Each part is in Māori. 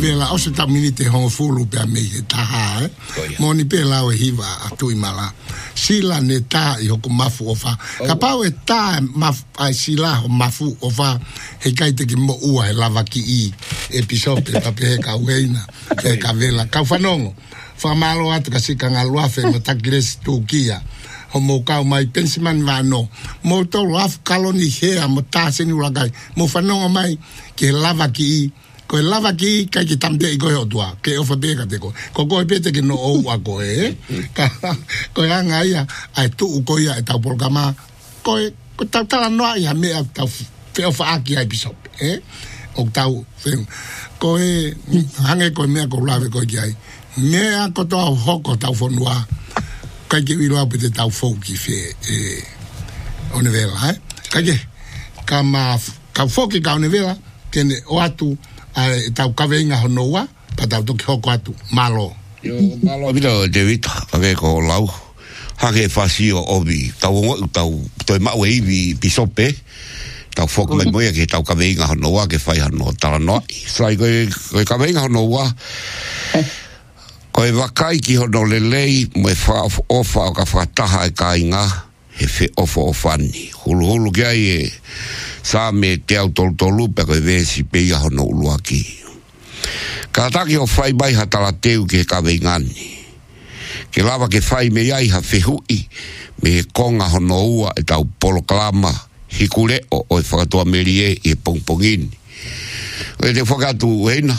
vela o se tamini te hongo fulu pe a mei he taha, Moni pe lau e hiva a tui mala. Sila ne tā i hoko mafu o wha. Ka pau e tā ai sila o mafu o wha he kaite ki mo ua he lava ki i episope pape he ka ueina he ka vela. Kau whanongo, whamalo atu ka sika ngā luafe mo takiresi tūkia. O mo kau mai pensiman wano. Mo tolu afu kaloni hea mo tā seni ulakai. Mo whanongo mai ki he lava ki i. Ko lava ki kai ki tamte i koe otua, ke ofa peka te koe. Ko koe pete ki no ou a koe, Koe anga ia, ai tu u koe ia e tau polkama, koe tau tala noa ia mea tau feo faaki ai pisop, O tau feo. Koe, hange koe mea ko lave koe ki ai. Mea ko toa hoko tau fonua, kai ki wilo pete tau fouki fe, one vela, Kai ka foki ka one vela, tene o atu, tau kaweinga honoa, pa tau toki hoko atu, malo. Malo bila David, kake ko lau, hake whasi o obi, tau toi mau e iwi pisope, tau whoka mai moia ke tau kaweinga honoa, ke whai hanoa tala noa. Sai koe kaweinga honoa, koe wakai ki hono lelei, moe wha ofa o ka whataha e kainga, he whe ofa o whani. Hulu ki ai e, sa me te au tolu pe koe vesi pe ia hono uluaki. Ka taki o whai mai hatala teu ke kawengani. Ke lava ke whai me iai ha whehui, me he konga hono ua e tau polo kalama, hikure o e whakatua merie i e pongpongini. Koe te whakatu uena,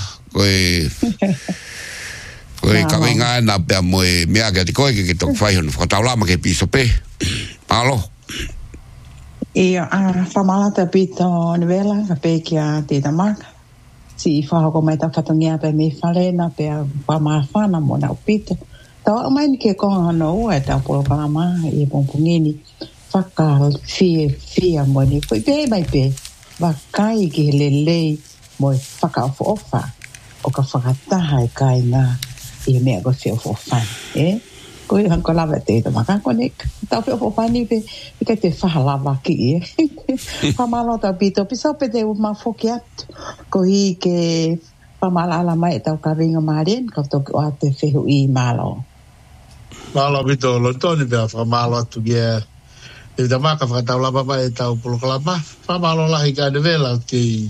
koe kawengana pe a moe mea ke te koe ke tok whai hono whakatau lama ke piso pe. Alo. Ia whamalata pito ni vela, ka peki a tita maka. Si whahoko mai ta whatongia pe me whalena pe a whamawhana mo nau pito. Tau mai ni ke konga no ua e tau polo kalama i pongpongini. Whaka fia mo ni koe pe mai pe. Wakai ki he lelei mo e whaka ofa. O ka whakataha e kai ngā i mea ko fia ofa. Koe hanko lava te ito maka konek. Tau pe opo pani pe ika te whahalava ki e. Whamalo tau pito. Pisa pe te umafoki atu. Ko hi ke whamala ala mai tau kawinga marien. Kau toki o ate whehu i malo. Malo pito lontoni pe a whamalo atu kia. E ta maka whakatau lava mai tau polokalama. Whamalo lahi ka de vela ki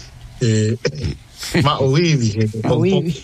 mauivi. Mauivi.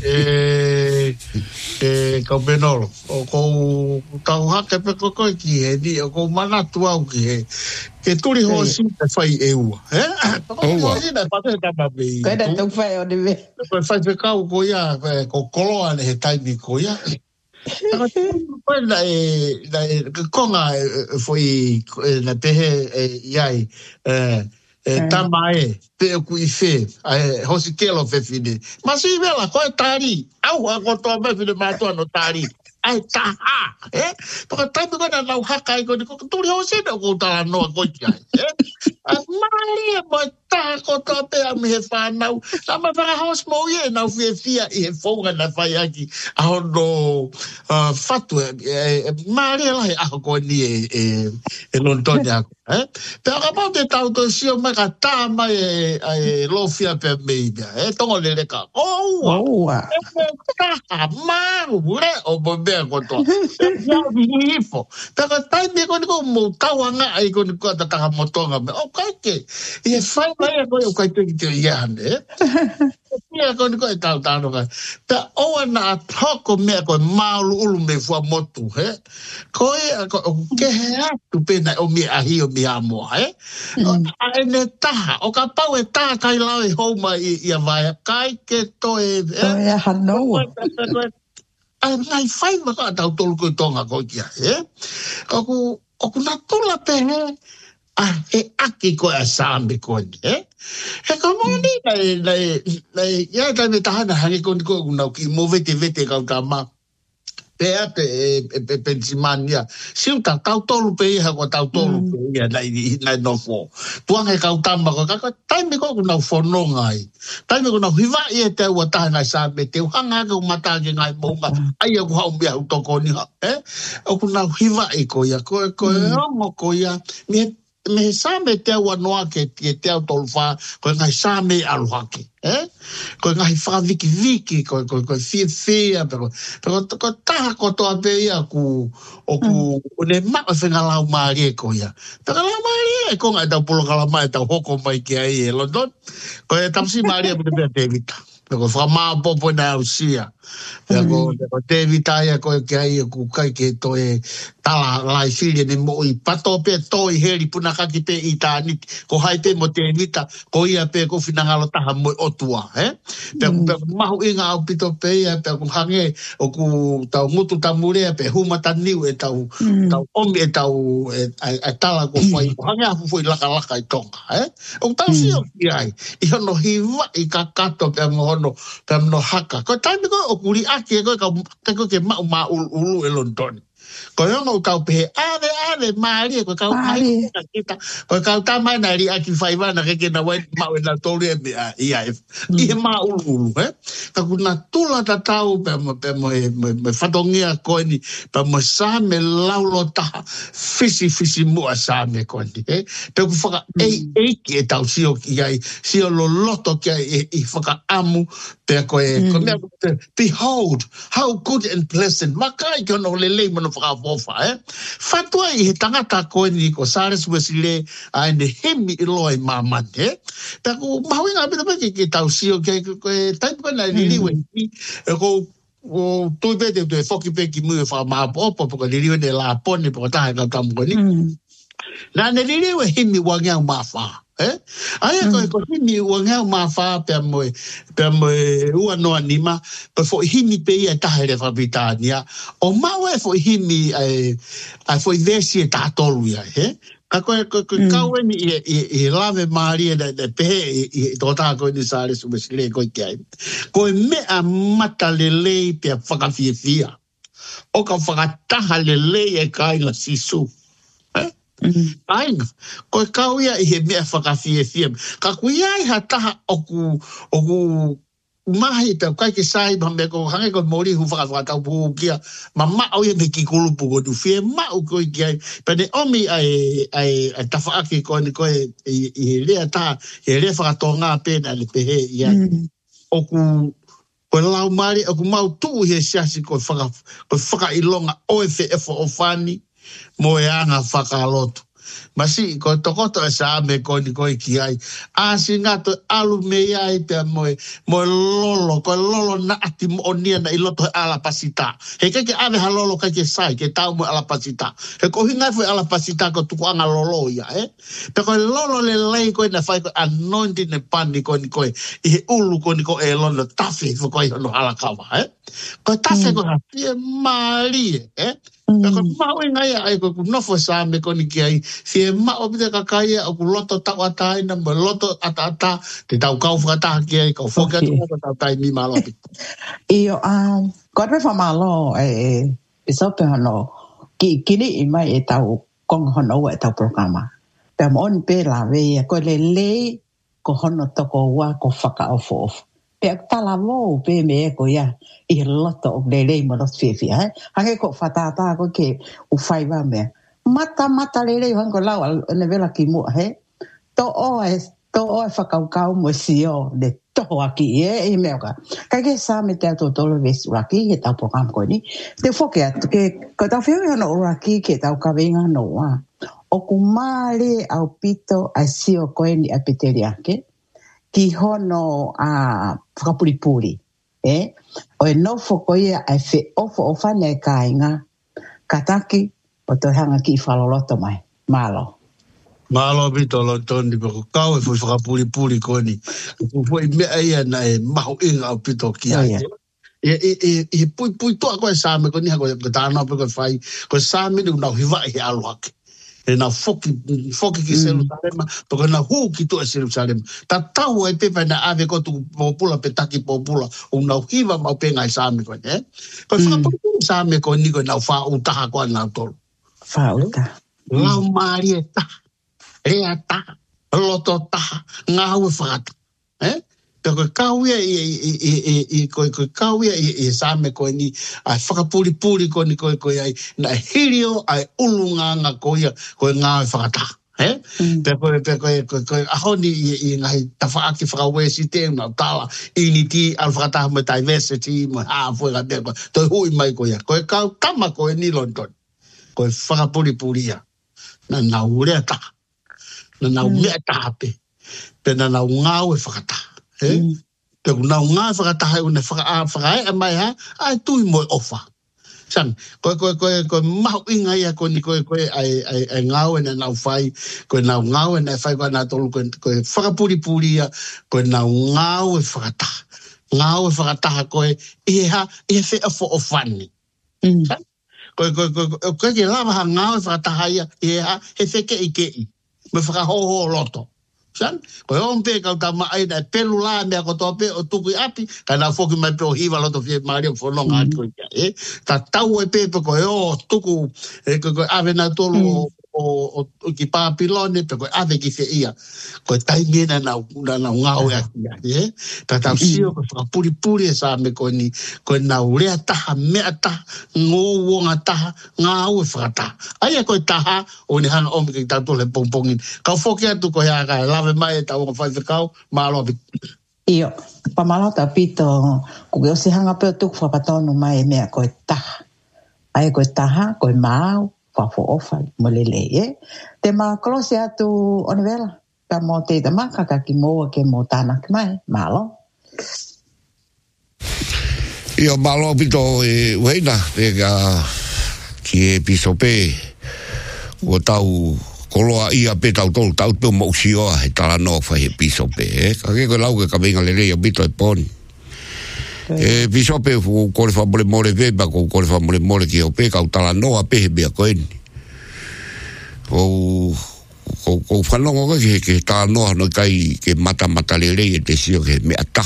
Kau penolo o kou tau hake pe koe ki he ni o kou manatu au ki he ke turi hosi te whai e ua turi hosi na pate tama pei koe na tau whai o newe koe whai pe kau ko ia ko koloa ne he taimi ko ia koe na konga foi na pehe iai tama pe ku i fe hosi kelo fe fine ma si vela ko tari au ko to me fine ma to no tari ai taha porque tanto que na haka ko tu hosi no ko ta no ko ya mali mo ta ko to pe a me fa na sama fa house mo ye na fe fia e fo na fa yaki a no fatu mali la ko ni lontonia pero acabou de tal to si o ma ta ma lo fia pe media tongo le ka ma ure o bombe ko to ya bifo pero tai me ko mo tawanga ai ko ta motonga o kai ke e fai mai ko o kai te ya ne ya ko ta no ka ta o na thoko me ko maulu ulu me fu motu ko ke tu pe na o mi ahi o mi amo ne ta o ka pau e ta kai la e ho mai ia vai kai ke to e hano ai fai ma ka tau tolu ko tonga ko kia o na tula pe aki ko a sambe ko ko mo ni ya ta me ta na hangi ko na ki mo vete ka ma pe pensimania si ta tau tolu pe ha ko tau tolu pe ya na no fo tuang e ka tamba ko ka tai me ko na fo no ngai tai me ko na hiva e te wa ta na sa be te hanga ko mata ke ngai mo ba ai ko ha umbi au to ko ni o ku na hiva e ko ya ko mo ko ya me sa me te wa no ke te tolu fa ko ngai sa me al haki ko ngai whakawiki ko fia pero taha ko toa pe ia ku o ne ma o whenga lau maari e ko ia pero lau maari e ko ngai tau polo kalama e tau hoko mai ki ai e London ko e tamsi maari e pute pia David pero whamaa popo na au sia pero David ai ko ki ai ku kai ke to e tala lai filia ne mo i pato pe to i heri puna kaki pe i tāni ko haite mo te evita ko ia pe ko finangalo taha mo otua pe mahu inga au pito pe ia pe ko hange o ku tau mutu tamurea pe humata niu e tau omi e tau e tala ko fai ko hange afu foi laka i tonga o tau sio ki ai i hono hiwa i kakato pe mohono pe mno haka ko taimi ko o kuri aki e ko ke ma ulu e London ko yonga ukau pe ave mari ko kau mai kita ko kau tamai na ri aki faiva na ke na wai ma na tori e ma ulu ka kuna tula ta tau pe me fatongia ko ni pe mo sa me laulo ta fisi mo sa me ko ni pe ku faka ki tau sio ki ai sio lo loto ki i faka amu pe ko ko me behold how good and pleasant makai ko no lele mo fofa fatua i he tangata ko ni ko Sares Wesley and hemi iloi mama ta ko mawinga bita ke tau sio ke tai ko na liliwe ko o tu bete de foki pe ki mu fa ma popo ko liliwe de la pone po ta ka kam ko ni na ne liliwe hemi wanga mafa ai ko himi wanga mafa pe mo ua no anima pe fo himi pe ia tahele fa Britania o mawe fo himi ai fo vesi ta tolu ia ka ko kawen i lave Maria de pe i tota ko ni sale su besle ko kai ko me a mata lele pe fakafia o ka fakata lele e kai la sisu ainga ko kauia i he mea whakawhiewhia ka kuia i ha taha oku mahi pe kai ke sai me ko hange ko mori hu whakatau puhu kia ma au ia me ki kulupu ko tu fie mau ko i kia pe ne omi ai tawhaaki ko ni ko i lea taha i lea whakatonga pena le pehe ia oku ko lau mari oku mau tuu he siasi ko whakailonga oe fe efo o fani mo e anga whakaloto. Masi, ko tokoto e sa ame ko ni ko i ki ai. A si ngato alu me ai pe mo lolo, ko lolo na ati mo onia na iloto he ala pasita. He keke ave ha lolo kake sai, ke tau mo ala pasita. He ko hingai fo ala pasita ko tuku anga lolo ia, Pe ko lolo le lei ko na fai ko anointing ne pani ko ni ko i he ulu ko ni ko e lono tafe fo ko i hono ala kawa, Ko tafe ko ha pie mari, Ko mau ngai ai ko nofo sa me ko ni ki fie ma o bita kakaya o ku loto tau atai na mo loto ata te tau kau whakata ki ai kau whokia tu tau tai mi malopi. Iyo, ko te whamalo pisope hono kini i mai e tau konga hono e tau programa. Pe mo on pe la vea ko le ko hono toko wa ko whaka ofo. Pe tala mo pe me ko ia i loto o le mo los fie hange ko whatata ko ke u whaiva mea. Mata lele hango lau ne vela ki mo to o e whakaukau mo sio de toho aki e mea ka ke sa me te to tolo ves raki e tau program ko ni te foke atu ke ko tau whiu no raki ke tau kawenga no wa o kumale au pito a sio ko ni a peteriake ki hono a whakapuripuri o e no foko ia a fe ofo o whane kainga kataki o to hanga ki whaloloto mai. Malo. Malo bito lo toni ko kau e foi whakapuripuri ko ni. Foi mea ia na e mahu inga au pito ki ai. E pui toa ko e same ko ni hako e tāna pe ko whai ko same ni unau hiwa e aluake. E na foki ki Jerusalema pe ko na hu ki to e Jerusalema. Ta tau e pepa na ave ko tu popula pe taki popula unau hiwa mau penga e same ko ni. Ko whakapuripuri same ko ni ko nau wha utaha ko anau tolu. Fauta. Lau maari e taha, rea taha, loto taha, ngā hau e whakata. Pe koe kauia koe kauia i same koe ni, ai whakapuri koe ni koe ai, na hirio ai ulunganga koe ngā hau e whakata. Pe koe ahoni I ngai tawhaaki whakawesi te una tala ini ti alwhakataha mo diversity mo haafuega te koe toi hui mai koe koe kau tama koe ni London koe whakapuripuria na nau rea taha na nau mea taha pe na nau ngau whakataha pe nau ngau whakataha una whakae mai ha ai tui mo ofa san koe mahu inga ia koe ai ngau e nau whai koe nau ngau e nau whai koe nā tolu koe whakapuripuria koe nau ngau e whakataha koe ia whea fo o whani koe ke lava ha ngau e whakataha ia he wheke I kei me whakahoho loto san koe ompe kau ta mai na pelu la me ko tope o tuku api kana foki mai pro hiva loto fie mario fo longa ko ta tau e pepe ko o tuku ko ave na tolu o ki pa pilone pe ko ave ki fe ia ko tai mena na ngau ya ta ta sio ko puri sa me ko ni ko na urea ta me ta ngo wonga ta ngau fata ai ko ta o ni han o ki ta to le pompongin ka foki atu ko ya ka lave mai ta o fai kau malo io pamalata pito ko yo se hanga pe tu fa patono mai me ko ta ai ko ta ko mau fa fo ofa molele te ma close atu onivela ta mo te da maka ka ki mo ke mo tana mai malo io malo pito e weina te ga ki pisope o tau koloa ia pe tau pe mo usio he tala no fa he pisope ka ke ko lau ke ka venga le le pito e poni pisope fu ko le fa mole ve ba ko le fa mole ki o pe ka tala no a pe be ko en o fa no ke ta no kai ke mata le le te sio ke me ata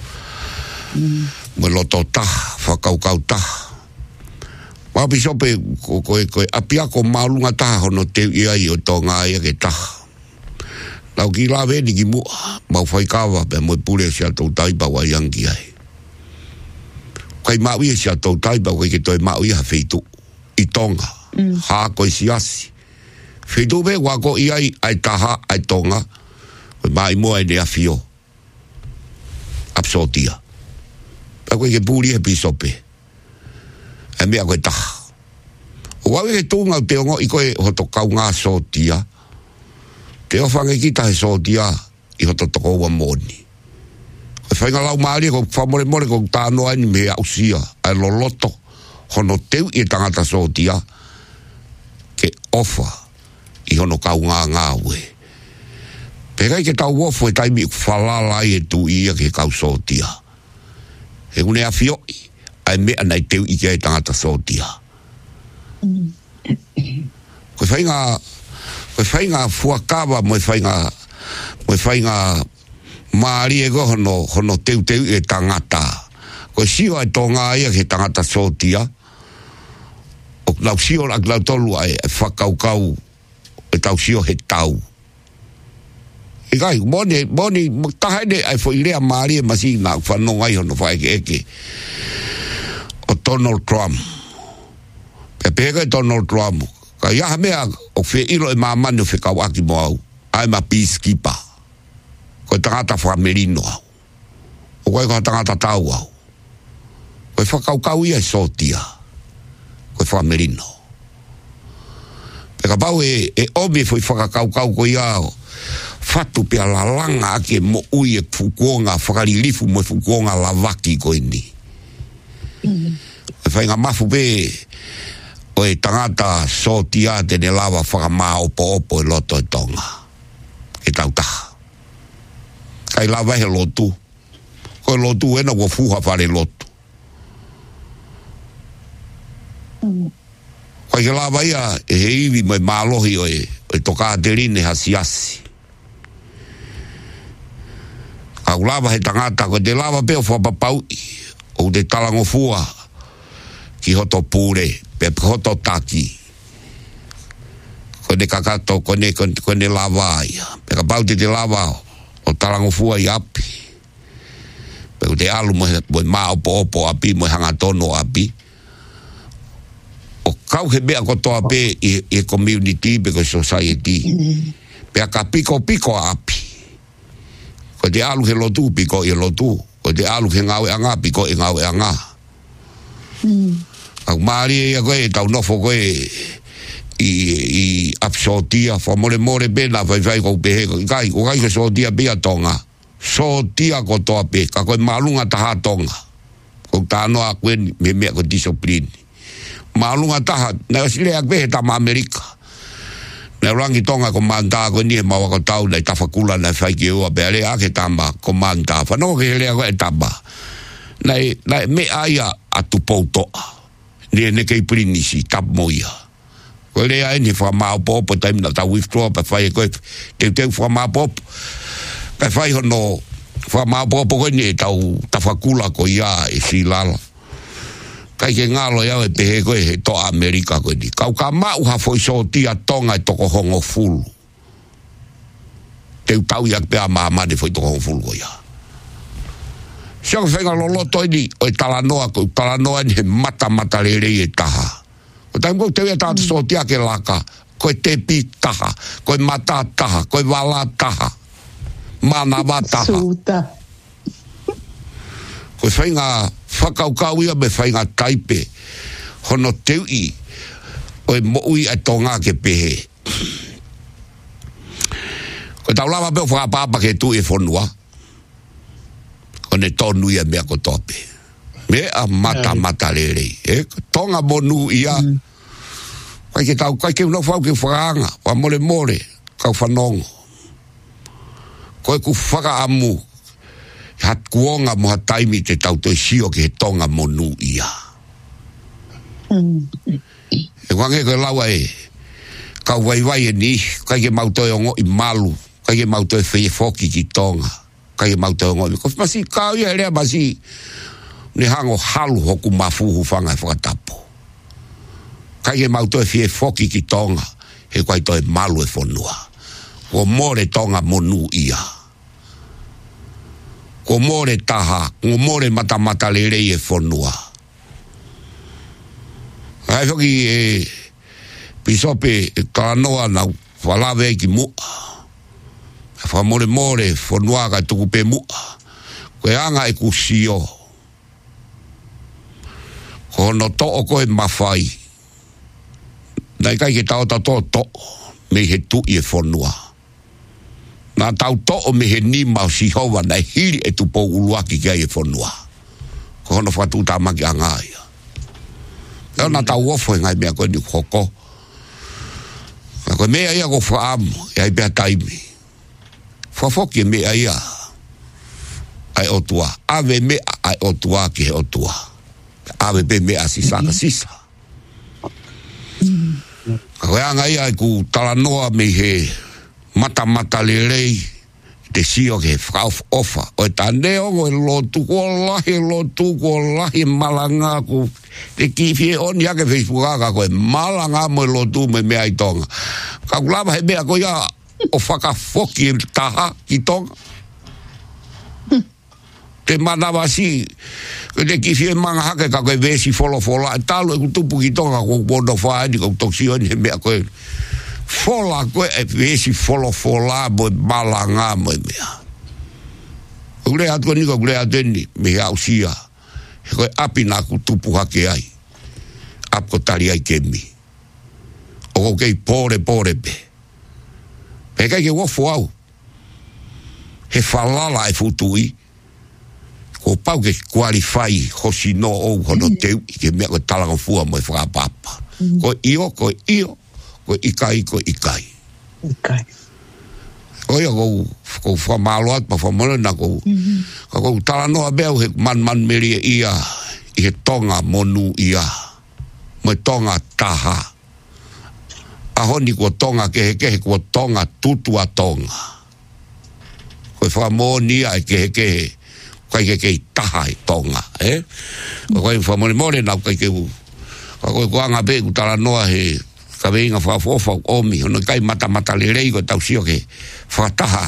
mo lo tota fa kau ta wa pisope ko apia ko malunga ta hono te ia I o tonga ia ke ta lau ki la ve ni ki mu ma fai kawa pe mo pule sia to tai ba wa yang ki ai kai ma wi sia to tai ba ke to ma wi ha feitu I tonga ha ko siasi feitu be wa ko ia ai taha ai tonga mai mo ai de afio absotia ko ke puli e pisope e mea koe taha. O wawe ke tūngau te ongo I koe hoto kau ngā sōtia. Te ofanga ki tahe sōtia I hoto toko ua mōni. Koe whainga lau maari ko whamore ko tānoa ni mea usia. Ai loloto hono teu I tangata sōtia ke ofa I hono kau ngā ue. Pekai ke tau wofo e taimi whalala I e tu ia ke kau sōtia. He une a fioi. Ai mea nei teu I kia tangata sōtia. Koe whainga fuakawa mo whainga maari e ko hono teu I tangata. Koe sio ai tonga ia ke tangata sōtia. O lau sio ak lau tolu ai whakaukau e tau sio he tau. E kai, moni, tahane ai fo ilea maari e masi nga whanonga I hono whaike eke. O Donald Trump. Pepega Donald Trump. Ka ia mea o whe ilo e mamanu whe kawaki mo au. I'm a peacekeeper. Koe tangata whamerino au. O koe tangata tau au. Koe whakaukau ia sotia. Koe whamerino. Peka pau e omi fwoi whakakaukau ko ia au. Fatu pia la langa ake mo ui e fukuonga whakarilifu mo fukuonga la waki ko ini. Whainga mafu pe o e tangata sotia te ne lava whakamā opo e loto e tonga. E tau taha. Kai lava he lotu. Koe lotu ena wa fuha whare lotu. Koe ke lava ia e he iwi mai mālohi o e toka te rine hasiasi. Kau lava he tangata koe te lava pe o whapapau o te talango fua ki hoto pūre, pe hoto taki. Kone kakato, kone lava ia. Pe ka pau te lava o talango fua I api. Pe te alu mo mā opo api, mo hanga tono api. O kau he mea ko toa pe e community pe ko society pe ka piko api ko te alu he lotu piko e lotu ko te alu he ngawe anga piko e ngawe anga ak mari e ko e tau no fo ko i absortia fo more bena vai ko pe kai ko sotia be tonga sotia ko toa pe ka ko malunga taha tonga ko tano a kwen me ko discipline malunga taha na sile ak be ta Amerika na rangi tonga ko manda ko ni ma ko tau na tafakula na fai ke o bele a ke tamba ko manda fa no ke le ko etaba na me aya atu poto ne ke prinisi tap moia ko le ai ni fa ma po time na ta withdraw pa fai ko te fa ma pop pa fai no fa ma po ko ni tafakula ko ya e silala kai ke ngalo ya e pe ko e to Amerika ko di kau ka ma ha foi so tia tonga to ko hongo fulu te tau ya pe ma de foi to hongo fulu ko ya sio fenga lo to di o talanoa ni mata le e taha o tango te ta so tia ke laka ko te pi taha ko mata taha ko wala taha mana va taha ko fenga whakaukau ia me whainga taipe hono teu i o e moui a tonga ke pehe ko tau lava peo whakapapa ke tu e whonua ko ne tonu ia mea ko tope me a mata lere tonga monu ia kai ke tau kai ke no whau ke whakaanga wa mole kau whanongo ko e ku whaka amu hat kuonga mo taimi te tau to sio ke tonga monu ia e wange ko lawa e ka vai ni ka ke mauto ngo i malu ka ke mauto e fe foki ki tonga ka ke mauto ngo ko masi ka ia le masi ne hango halu hoku mafuhu fanga fatapo ka ke mauto e fe foki ki tonga e ko to e malu e fonua o more tonga monu ia ko more taha, ko more mata le rei e whonua. Ai whaki e pisope e tānoa na whalawe ki mua. Wha more whonua ka tuku pe mua. Koe anga e kusio. Ko no to'o koe mawhai. Nai kai ke tau to me he tu i e whonua. Nā tau to'o me he ni mau si hoa na hiri e tupo uluaki kia e whonua. Ko hono whatu tāmaki a ngāia. Eo nā tau ofo e ngai mea koe ni hoko. Koe mea ia ko whaamu e ai bea taimi. Whafoki e mea ia ai otua. Ave mea ai otua ki he otua. Ave be mea sisaka sisa. Koe anga ia ku talanoa me he mata le rei te sio ke ofa o ta neo o lotu ko lahi malanga ku te kifi on ya ke Facebook ka ko malanga mo lotu me ai tonga ka lava he mea ko ya o faka foki taha ki tonga te manava si te kifi manga hake ka ko vesi fola talo ku tupu ki tonga ko bodo fa di ko toksio ni mea ko fola koe e vesi fola mo malanga mo mea. Ule atu ni ko ule ateni me ausia. Koe api na ku tupu hake ai. Ap ko tali ai kemi. O kei pore be. E kai ke wofo au. He falala e futui. Ko pau ke qualify hosi no o hono teu ke me ko talanga fua mo fra papa. Ko io ko ikai. Oia ko whamaloat pa whamalena ko talanoa beo he man meri ia i he tonga monu ia mo tonga taha ahoni ko tonga ke ko tonga tutua tonga ko whamonia ke kai ke taha i tonga ko whamone na kai ke ko anga be ko talanoa he ka venga fa omi no kai mata le rei ko tau sio ke fataha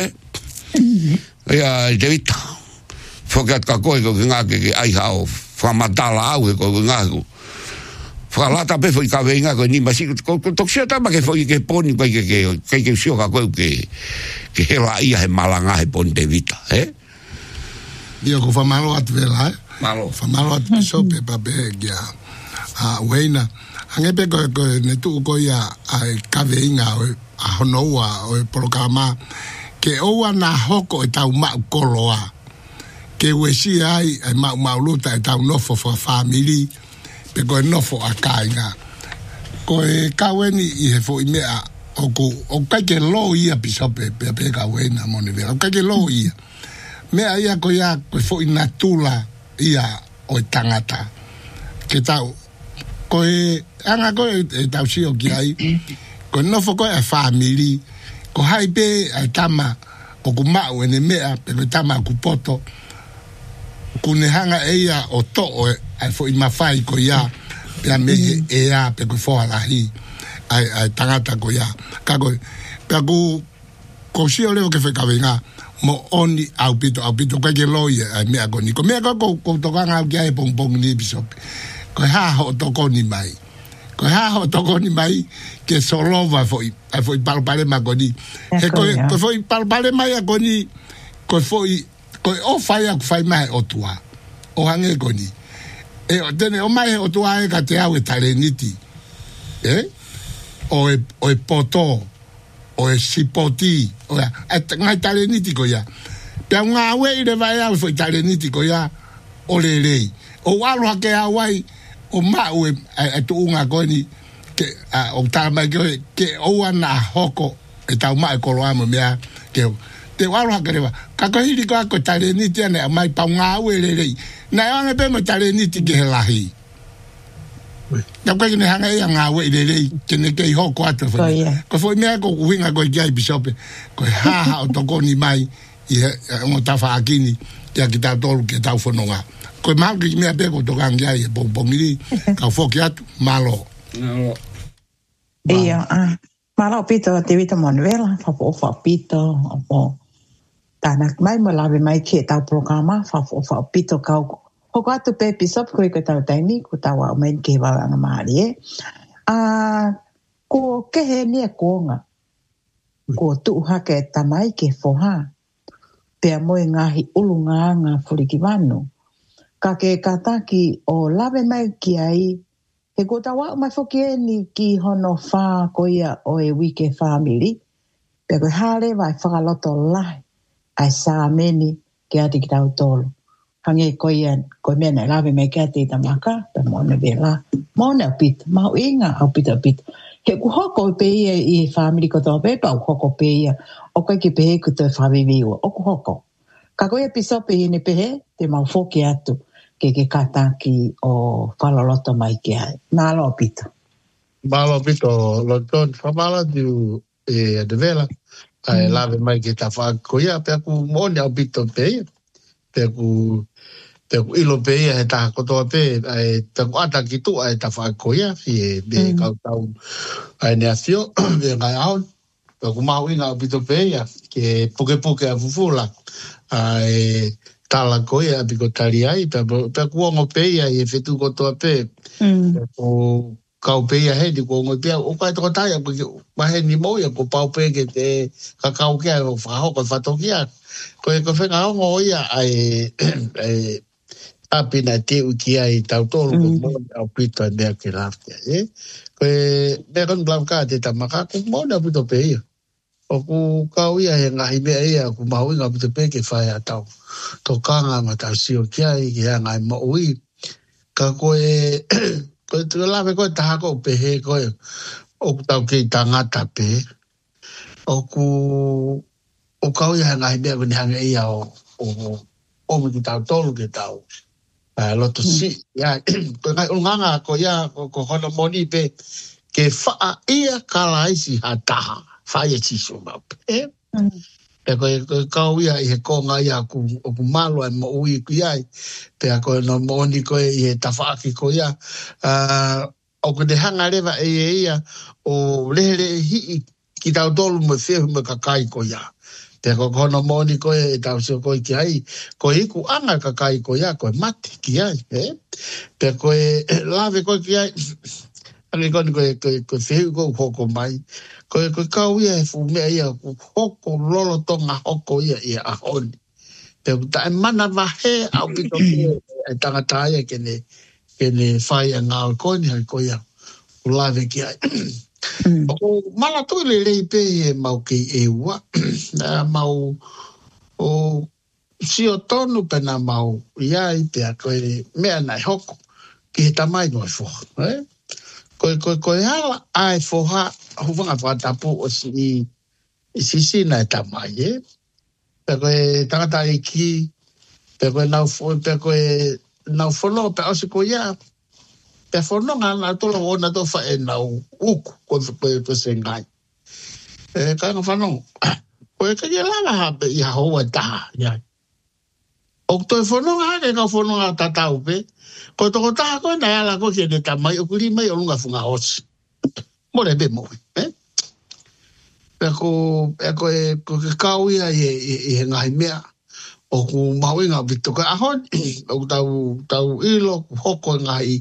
ya David fokat ka ko nga ke ai hao fa matala au ko nga Whakalata pe foi ka venga ko ni masi ko toksia tama ke foi ke poni ko ke sio ka ko ke hela ia he malanga he pon de vita Io ko fa malo at vela malo fa malo at so pe pa be ya weina ange pe ko ne tu ko ya ai ka venga a honoa o programa ke o na hoko e tau ma koloa ke wesi ai ma luta e tau no for family pe ko no for akainga ko e kaweni I he fo I mea o ka ke lo ia pisope pe ka wena moni vera o ka ke lo ia mea ia ko ia ko fo inatula ia o tangata ke tau ko e anga ko e tau si o ki ai ko no fo ko e family ko hai pe ai tama o ku mau ene mea pe tama ku poto kune hanga ia o to ai fo I mafai ko ia pe me ia pe ko fo ala hi ai tangata ko ia ka ko pe ko si o le ke fe ka venga mo oni au pito ka ke loia ai me ko ni ko me ko to ka nga ki ai pong ni bisop ko ha ho to ko ni mai ko ha ho to ko ni mai ke solo va foi palpare ma ko ni e ko foi palpare mai ko ni ko foi ko o fai mai o tua o hange ko ni e o tene o mai o tua e ka te au e taleniti o e poto o e sipoti o ya ngai taleniti ko ya pe nga we le vai au foi taleniti ko ya o le o walo ke awai o mau e tu unga ko ni ke o tama ke o ana hoko e tau mai ko lo amo mea ke te walo ke va ka ko hiri ko taleniti ane mai pa nga we le na anga pe mo taleniti ke lahi na ko ni hanga ia nga we le ke ne ke ho kwatro ko foi me ko winga ko ya bishope ko ha o to ko ni mai I mo ta fa akini ya kita tolu ke ta fo nonga ko ma ki me pe ko to kanga ia bon ni ka fo ki atu malo ia malo pito te vita monvela fa pito o tanak mai mo lave mai ke ta programa fa pito ka o gato pe pisop ko ke ta taimi ko ta wa men ke va na mari ko ke he ni ko nga ko tu ha ke ta mai ke fo ha pe mo ngahi ulunga nga furikivano ka ke kataki o lave mai ki ai he ko ta wa mai fo ke ni ki hono fa ko ia o e wike family pe ko hale vai fa loto lai ai sa meni ke ati ki tau tolo hange ko ia ko mena lave mai ke ati tamaka pe mo ne vela mo ne pit mau inga au pit he ku hoko pe ia I family ko to pe pa hoko pe ia o ko ke pe ko to fa vivi o ku hoko ka ko ia piso pe ne pe te mau foki atu ke kataki o faloloto mai ke ai malo pito lo ton fa mala du e de vela ai lave mai ke ta fa ko ia pe ku mo ne pito pe ku ilo pe ia ta ko to pe ai ta ko ata ki tu ai ta fa ko ia fi de ka tau ai ne asio de ngai au ko mau inga pito pe ia ke poke a fufula ai tala ko ia bi ko tali ai pe ku ngo pe ia e fetu ko to pe o ka pe ia he di ko ngo pe o ka to ta ia ba he ni mo ia ko pa pe ke te ka ke o fa ho ko fa to kia ko fe nga ngo ia ai apina te uki ai tau tolu ko mo au pito de ke rafia ko me kon blanca te tamaka ko mo na pito pe ia o ku ka ia he nga hibe ia ku mau nga pito pe ke fa ia tau to kanga mata sio kia I ke nga mo ui ka ko ko te lave ko ta ko pe he ko o tau ke tangata pe o ka ia nga hibe ko ni hanga ia o mo ki tau tolu ke tau loto si ya ko ngai nganga ko ya ko hono moni pe ke fa ia kala isi hata fa ia chi so ma pe ko ka ia he ko ngai ya ku malo mo ui ku ia pe ko no moni ko e ta fa ki ko ya o ko de hanga leva ia o lele hi ki tau tolu mo fe mo ka kai ko ya Te ko kono moni ko e tau sio ko ki ai ko iku anga ka kai ko ya ko mate ki ai te ko e lave ko ki ai ani ko feu ko hoko mai ko kau ia e fu me ia hoko lolo tonga hoko ia a honi te ta mana va he au pito ke tangata ia ke ne fai nga ko ni ko ia lave ki ai o mala tu le pe mau ki e wa mau o si o tonu pena mau ia i pe ko me na hoko ki ta mai no fo ko ala ai fo ha ho vanga fa tapu o si na ta mai pe ko tangata iki pe ko na fo pe ko na fo no pe o si ko ia pe fo no na to lo na to fa na uku ko sengai ka no fa no ko ke la ha be ya ho ta ya o to fo no ha ke ka fo no ta ta upe ko to ta ko na la ko ke ta mai o kuli mai o lunga funga os mo le be mo pe ko ke ka u ya e ngai mea o ku mau nga bito ka a hon o tau ilo hoko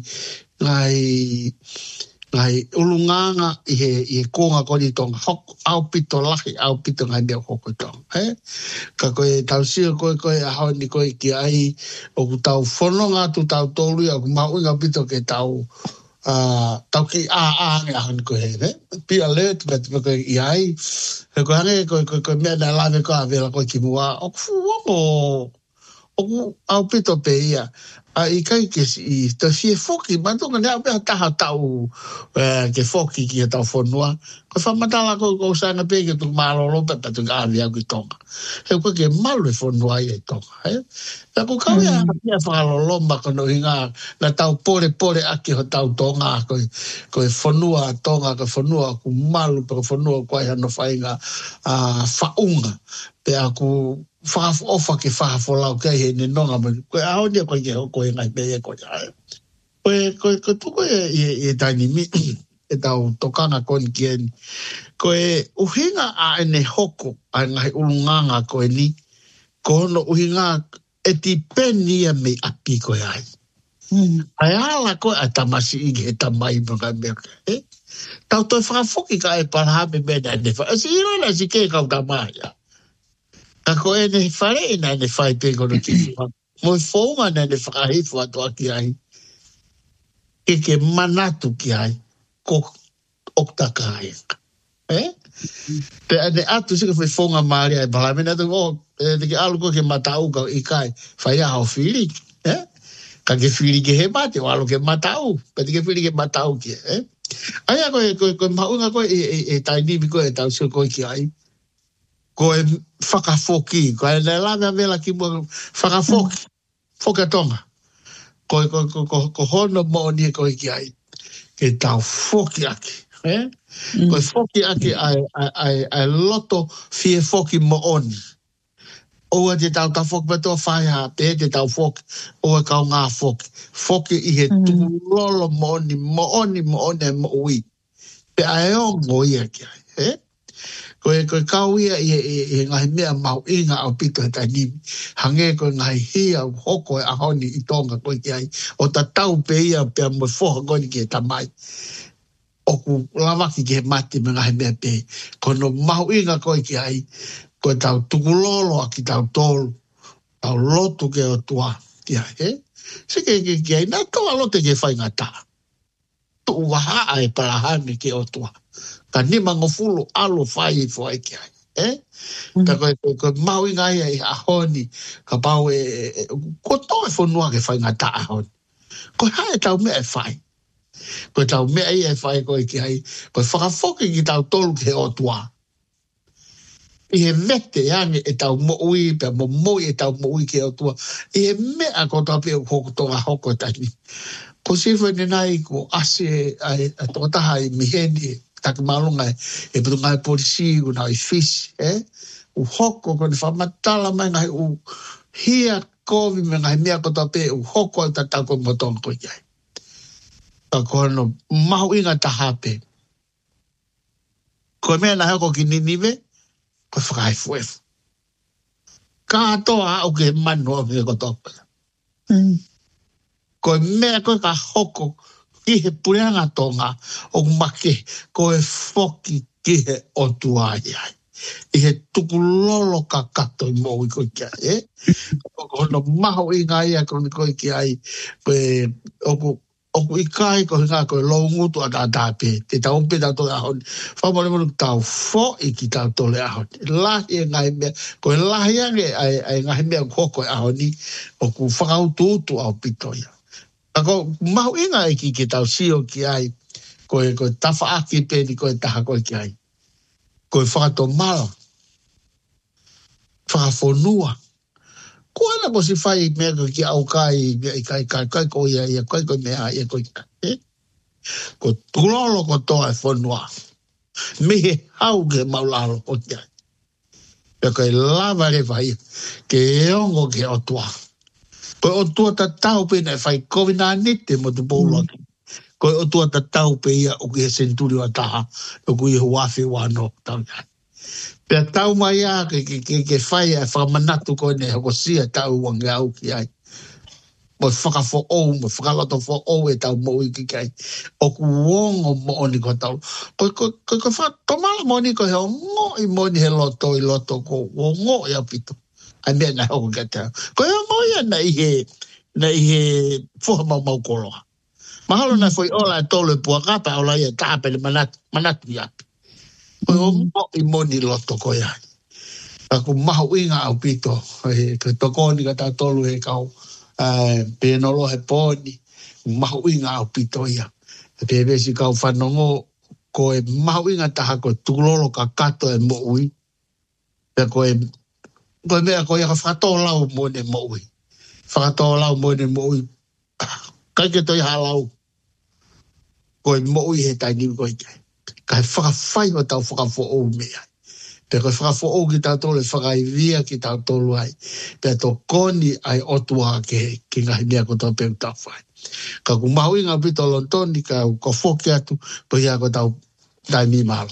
ngai ulunganga i konga ko ni tonga hoko au pito lahi au pito ngai mea hoko tonga ka koe tau sio koe a hon ni koe ki ai o ku tau whanonga tu tau tolu o ku mau nga bito ke tau tau ki a hon koe pia le tu bet koe i ai ko hane koe mea na lave ko a vela koe ki mua o ku au pito pe ia i kai ke i te fie foki matunga nea pia taha tau ke foki ki tau whanua ko whamatala ko sanga pe ke tu malolo pe tu ka avia ki tonga koe ke malu e whanua i tonga ko kawea pia whalolo ma kono hinga na tau pore aki ho tau tonga koe whanua tonga ko whanua ku malu pe whanua koe hano whainga whaunga pe aku ofa ke whaafolau kei he ne nonga mo koe ahonia koe ke hoko e ngai peye koe koe tuko e taini mi e tau tokanga koe ki eni koe uhinga a ene hoko a ngai ulunganga koe ni ko hono uhinga e ti peni a me api koe ai ai ala koe a tamasi ige e tamai mga mea tau toi whaafoki ka e parahame mena ene wha si irona si ke kau tamaya ka ko ene whare ina ene whai pe kono ki mo whaunga na ene whakahifu ato aki ai ke manatu ki ai ko oktaka ai pe ane atu sika whaunga maari ai baha mena tu te ke alu ko ke matau ka i kai whai ahau whiri ka ke whiri ke he mate o alu ke matau pe te ke whiri ke matau ki ai a koe maunga koe e tainimi koe e tau sio koe ki ai ko e whakafoki, ko e lana vela ki mo whakafoki, whakatonga. Ko hono mo ni ko ki ai, ke tau foki aki. Ko foki aki ai loto fie foki mo oni. O te tau foki beto whai ha, pe te tau foki, o e kau ngā foki. Foki i he tu lolo mo oni e mo ui. Pe ai o mo i aki ai, koe kau ia i ngai mea mau inga au pito he tainimi. Hange koe ngai hia hoko e ahoni i tonga koe ki ai. O ta tau pe ia pe mo foha koe ki e tamai. O ku lavaki ki he mati me ngai mea pe. Kono mau inga koe ki ai. Koe tau tukulolo a ki tau tolu. Tau lotu ke o tua. Ki ai, Se ke ki ai, nā toa lote ke whai ngata. Tu waha ai parahani ke o tua. Ka nima ngofulu alo whai fwai ki ai. Ka koe mau inga ia i ahoni. Ka pau ko to e whanua ke whai ngata ahoni. Koe hae tau mea e whai. Koe tau mea ia e whai koe ki ai. Koe whakafoki ki tau tolu ke o tua. I he vete ange e tau mo ui, pe mo moi e tau mo ui ke o tua. I he mea ko tau pe hoko tonga hoko tani. Ko sifa ni nai ko ase a totaha i miheni tak malunga e putu ngai polisi u nai fisi, u hoko ko ni whamatala mai ngai u hia kovi me ngai mea ko tau pe u hoko al tatau ko motonga ko iai. Ka kono mahu inga tahape. Ko mea na hoko ki ninive, ko whakai fuefu. katoa o ke manu ke ko to. Ko me ko ka hoko ki he pureanga tonga o make ko e foki ki he o tuaia. I he tukulolo ka kato I mo I ko kia, Ko no maho I ngā ia ko ni ko I kia ai, oku I kai ko ngā ko lo ngutu a tāpe, te tau pe tau tole ahon, whamare manu tau fo I ki tau tole ahon. Lahi e ngai mea, ko e lahi ange ai ngai mea koko e ahoni, oku whakautu utu au pitoia. Ako maho I ngā ki tau sio ki ai, ko e tawha aki pe ni ko e taha ko ki ai. Ko e whakato mala, whakafonua. Ko ana ko si whai mea ko ki au kai, kai ko ia, kai ko mea, ia ko ia. Ko tulolo ko toa e whanua. Mihe hau ke maularo ko kia. Pea ko e lava re whai, ke eongo ke o tua. Ko o tua ta tau pe na whai kovina nete mo tu pōloki. Ko o tua ta tau pe ia o ki he senturi wa taha, o ki he wafi wano tau ia. Pea tau mai a ke whai a whakamanatu ko ne hoko sia tau wangi au ki ai. Mo whakafo ou, mo whakaloto fo ou e tau mo I ki ai. O ku wongo mo oni ko tau. Ko whatomala mo ni ko he o ngo I mo ni he loto I loto ko o ngo I apito. Ai mea na hoko ka tau. Ko he o ngo ia na I he fuha mau koloa. Mahalo na foi ola e tolu e puakapa ola ia tāpe le manatu I api. Ko o mo I moni loto ko ia. Ako maho inga au pito. Ko tokoni ka tā tolu he kau. Penolo he poni. Maho inga au pito ia. Te vesi kau whanongo. Ko e maho inga taha ko tulolo ka kato e mo ui. Pea ko e mea ko ia ka whakato lau mo ne mo ui. Whakato lau mo ne mo ui. Kai ke toi halau. Ko e mo ui he tai niu ko I kai. Kai whakawhai o tau whakafo ou mea. Pea koe whakafo ou ki tau tolu, whakaivia ki tau tolu ai. Pea tō koni ai otua ki ngahi mea ko tau peu tau whai. Ka ku mahu inga pito lontoni, ka ko whoki atu, ko ia ko tau tai mi malo.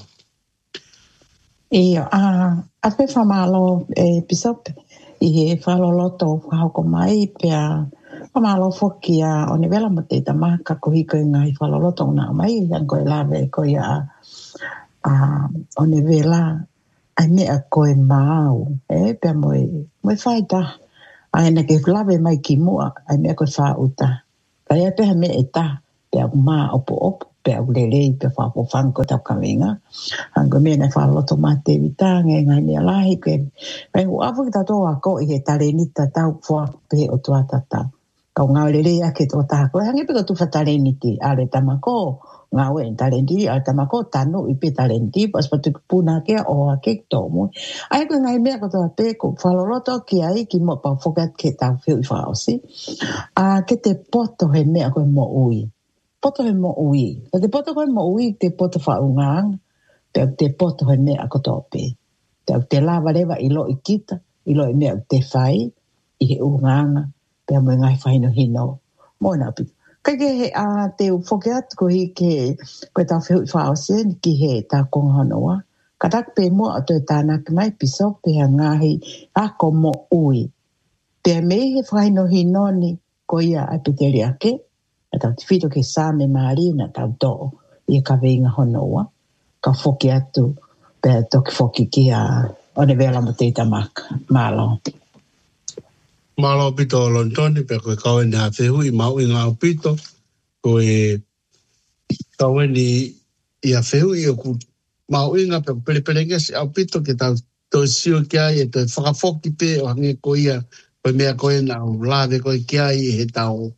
Ia, a pe whamalo Bishop, I he whaloloto whahoko mai, pea whamalo whoki o ne wela mo te tamaka ko hiko I ngahi whaloloto ngā mai, yang koe lawe ko ia o ne wela, ai mea koe mau, pea moe whaita, ai na ke lawe mai ki mua, ai mea koe whauta. Kai ai peha mea e ta, pea maa opo, pea ulelei, pea whapo whanko tau kawenga. Ango mea na whaloto mā te witange, ngai mea lahi, pea uafu ki tato a ko I he talenita tau wha pehe o tua tatau. Kau ngā ulelei ake tō tāko, hangi pika tu whataleniti, ale tamako, ngā ue talenti, ale tamako tanu I pe talenti, pas patu puna kea o a kek tō mo. Ai koe ngai mea koto a pe, ko whaloloto ki ai, ki mo pau whokat ke tau whiu I whaosi. Ke te poto he mea koe mo ui. Poto he mo ui. Te poto koe mo ui, te poto whaungang, te poto he mea koto pe. Te lava lewa I lo I kita, I lo I mea te whai, I he unganga, pea mo ngai whaino hino. Mo nā pito. Kai ke he te whoke atu ko hi koe tau whiu I whaosi, ki he tā konga hanoa. Ka tak pe mua o toi tānak mai piso, pea ngahi ako mo ui. Pea mei he whaino hino ni, ko ia ai piteri ake, a tau te whito ke sāme maari na tau tō I ka veinga honoa, ka whoki atu, pea toki whoki ki o ne vela mo te tamaka, malo. Malo pito o lontoni, pea koe kaweni a whehui, mau I ngā pito, koe kaweni I a whehui, o ku mau inga pea pelepelengesi au pito, ke tau tō sio ki ai, e tō whakafoki pe, o hange ko ia, koe mea koe na o lawe koe ki ai, he tau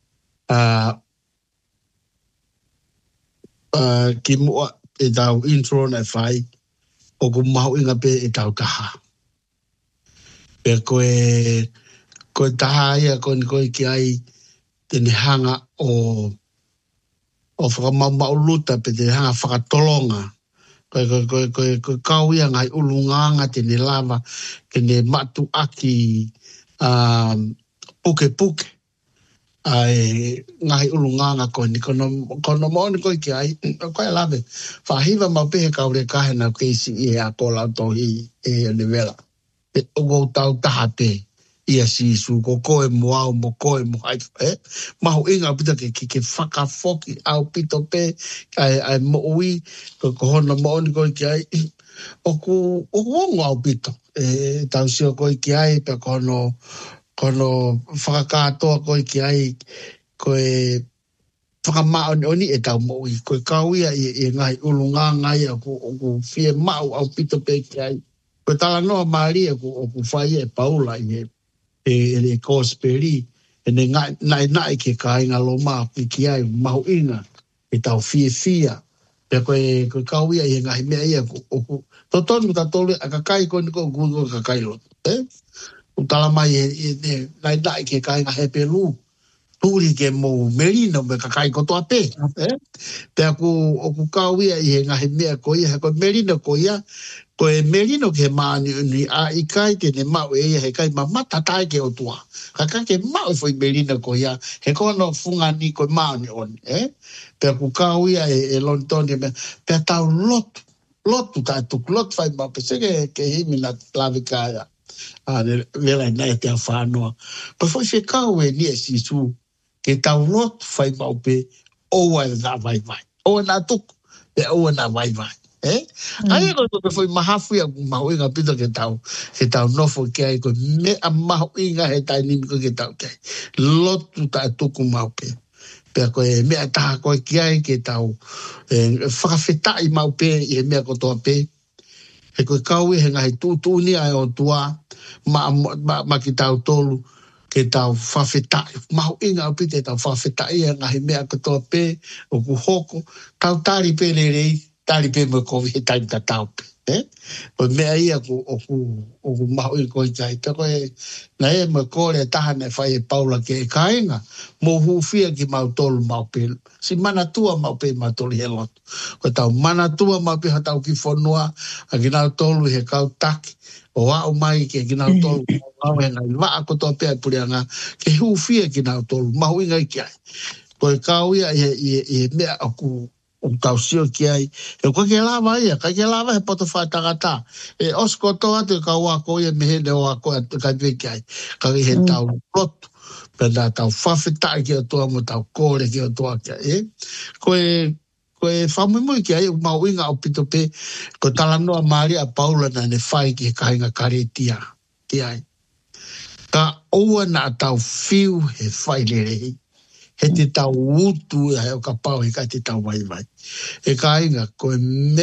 ki mua e tau intro na whai o ku mahu inga pe e tau taha. Pea koe taha ia koe ki ai tene hanga o whakamau luta pe tene hanga whakatolonga. Koe kau ia ngai ulunganga tene lava tene matu aki puke. Ai ngai ulunganga ko ni kono mo ni ko ki ai ko lawe fa hiva ma pe ka ure ka na ke si e a ko la to hi e ne vela o go tau tahate ia si su ko koe mo au mo koe mo hai maho inga pita ke whakafoki au pito pe ai mo ui ko hona mo oni koe ki ai o ongo au pito tau sio koe ki ai pe kono whakakatoa koe ki ai koe whakamao oni e tau mo ui koe kauia i ngai ulunga ngai o ku fie mau au pito pe ki ai koe tala noa Maria o ku whai e Paula i e kosperi e nai ke kainga lo maa ki ai mahu inga e tau fia pe koe kauia i ngai mea ia to tonu ta tolu a kakai ko niko gugu kakai lo utala mai nai ke kainga he pelu turi ke mo merino me kakai ko to ape pe ku kauia i ngai mea ko ia ko merino ko ia ko e merino ke mani ni a ikai te ne mau e he kai mata tai ke o tua ka ke mau foi merino ko ia he ko no funga ni ko mani on pe ku kauia e lonton pe tau lot ta tu lot fai ma pe se ke himi na lavika a de vela na te afano pe foi se kaue ni e sisu ke tau lot fai ma pe o na vai o na tu pe o na vai ai ko foi mahafu ya mahuinga pito ke tau no fo ke ai ko me a mahuinga he tai ni ko ke tau ke lotu ta tuku mau pe ko me ta ko ke ai ke tau whakawheta i mau pe i he mea ko toa pe he ko kaui he ngai tu ni ai o tua ma ki tau tolu ke tau whawheta mahuinga o pite tau whawheta i he ngai mea ko toa pe o ku hoko tau tari pe le rei tari pe mo ko he tai ta tau o mea ia o ku maho i ko i tai pe ko na e mo ko le tahane fai e Paula ke kainga mo hufia ki mau tolu mau pe si mana tua mau pe mau tolu he lot ko tau mana tua mau pe hatau ki fonua a ki nau tolu he kau taki o au mai ke ki nau tolu au he ngai waa ko toa pe purianga ke hufia ki nau tolu maho i ngai ki ai ko e kau ia i mea aku o tau sio ki ai e ko ke lava ia ka ke lava he poto fa tagata e osko to atu ka wa ko ia me he de wa ko ka ve ki ai ka he tau plot pe da tau fa fita ki to mo tau ko le ki to ka ko e fa mo ki ai ma winga o pito pe ko talano a Maria Paula na ne fai ki ka inga karetia ki ai ka o na tau fiu he fai le he te tau utu e o ka pau he ka te tau vai e ka inga ko